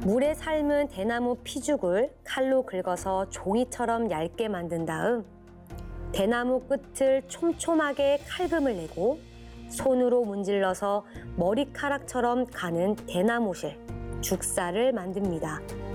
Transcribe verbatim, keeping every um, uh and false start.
물에 삶은 대나무 피죽을 칼로 긁어서 종이처럼 얇게 만든 다음 대나무 끝을 촘촘하게 칼금을 내고 손으로 문질러서 머리카락처럼 가는 대나무실, 죽살을 만듭니다.